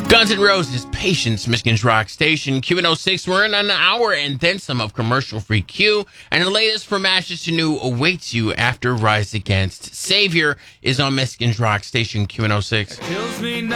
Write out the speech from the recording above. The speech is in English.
Guns N' Roses, Patience, Michigan's Rock Station, Q106. We're in an hour and then some of commercial-free Q. And the latest from Ashes to New awaits you after Rise Against. Savior is on Michigan's Rock Station, Q106. Kills me not.